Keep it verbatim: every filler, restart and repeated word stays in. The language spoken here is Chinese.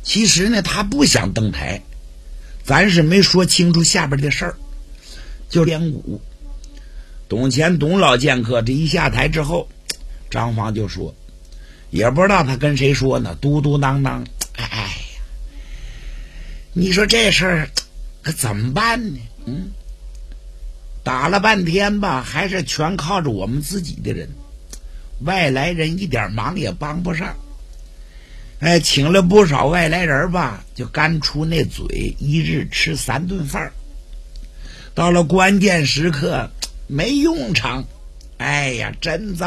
其实呢，他不想登台，咱是没说清楚下边的事儿。就练武，董乾董老剑客这一下台之后，张芳就说，也不知道他跟谁说呢，嘟嘟囔囔，哎呀，你说这事儿可怎么办呢？嗯，打了半天吧，还是全靠着我们自己的人，外来人一点忙也帮不上。哎，请了不少外来人吧，就干出那嘴，一日吃三顿饭。到了关键时刻没用场，哎呀，真糟。